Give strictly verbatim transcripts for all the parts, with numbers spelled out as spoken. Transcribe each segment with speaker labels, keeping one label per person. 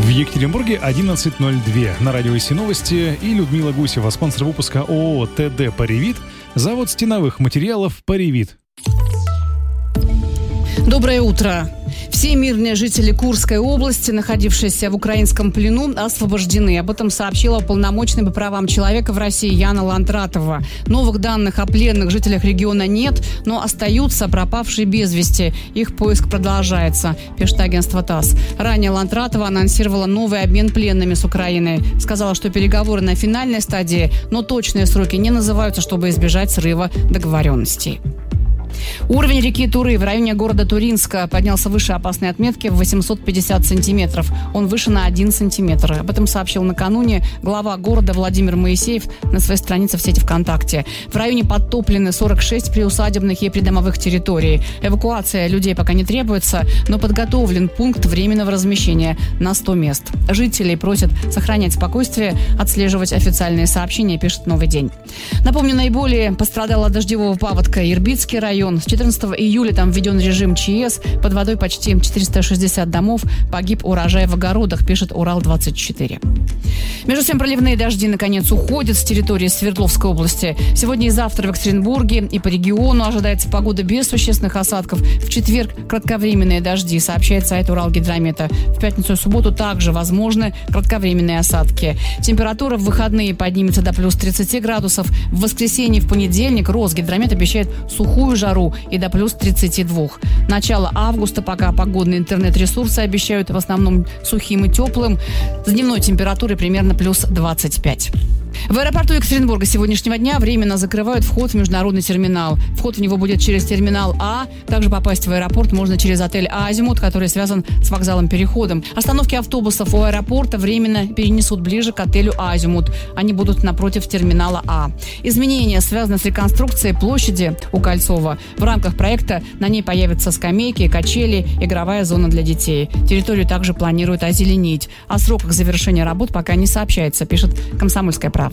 Speaker 1: В Екатеринбурге одиннадцать ноль два. На радио ИСИ новости и Людмила Гусева, спонсор выпуска ООО ТД «Паривит», завод стеновых материалов «Паривит».
Speaker 2: Доброе утро. Все мирные жители Курской области, находившиеся в украинском плену, освобождены. Об этом сообщила уполномоченная по правам человека в России Яна Ландратова. Новых данных о пленных жителях региона нет, но остаются пропавшие без вести. Их поиск продолжается, пишет агентство ТАСС. Ранее Ландратова анонсировала новый обмен пленными с Украиной. Сказала, что переговоры на финальной стадии, но точные сроки не называются, чтобы избежать срыва договоренностей. Уровень реки Туры в районе города Туринска поднялся выше опасной отметки в восемьсот пятьдесят сантиметров. Он выше на один сантиметр. Об этом сообщил накануне глава города Владимир Моисеев на своей странице в сети ВКонтакте. В районе подтоплены сорок шесть приусадебных и придомовых территорий. Эвакуация людей пока не требуется, но подготовлен пункт временного размещения на сто мест. Жителей просят сохранять спокойствие, отслеживать официальные сообщения, пишет «Новый день». Напомню, наиболее пострадал от дождевого паводка Ирбитский район. С четырнадцатого июля там введен режим ЧС. Под водой почти четыреста шестьдесят домов. Погиб урожай в огородах, пишет Урал двадцать четыре. Между тем, проливные дожди наконец уходят с территории Свердловской области. Сегодня и завтра в Екатеринбурге и по региону ожидается погода без существенных осадков. В четверг кратковременные дожди, сообщает сайт Уралгидромета. В пятницу и субботу также возможны кратковременные осадки. Температура в выходные поднимется до плюс тридцати градусов. В воскресенье и в понедельник Росгидромет обещает сухую жару и до плюс тридцати двух. Начало августа пока погодные интернет-ресурсы обещают в основном сухим и теплым. С дневной температурой примерно плюс двадцать пять. В аэропорту Екатеринбурга сегодняшнего дня временно закрывают вход в международный терминал. Вход в него будет через терминал А. Также попасть в аэропорт можно через отель «Азимут», который связан с вокзалом-переходом. Остановки автобусов у аэропорта временно перенесут ближе к отелю «Азимут». Они будут напротив терминала А. Изменения связаны с реконструкцией площади у Кольцова. В рамках проекта на ней появятся скамейки, качели, игровая зона для детей. Территорию также планируют озеленить. О сроках завершения работ пока не сообщается, пишет «Комсомольская правда».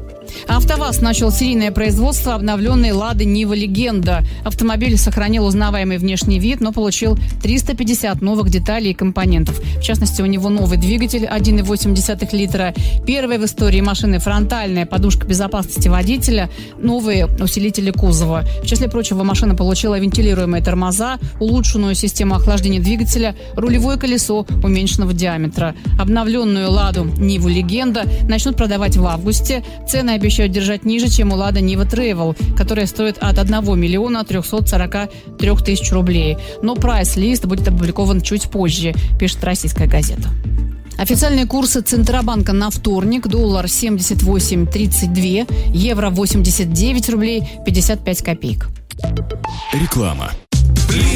Speaker 2: АвтоВАЗ начал серийное производство обновленной «Лады Нива Легенда». Автомобиль сохранил узнаваемый внешний вид, но получил триста пятьдесят новых деталей и компонентов. В частности, у него новый двигатель один целых восемь десятых литра, первая в истории машины фронтальная подушка безопасности водителя, новые усилители кузова. В числе прочего, машина получила вентилируемые тормоза, улучшенную систему охлаждения двигателя, рулевое колесо уменьшенного диаметра. Обновленную «Ладу Ниву Легенда» начнут продавать в августе. Цены обещают держать ниже, чем у «Лада Нива Тревел», которая стоит от одного миллиона трехсот сорока трех тысяч рублей. Но прайс-лист будет опубликован чуть позже, пишет «Российская газета». Официальные курсы Центробанка на вторник: доллар семьдесят восемь тридцать два, евро восемьдесят девять рублей пятьдесят пять копеек.
Speaker 3: Реклама.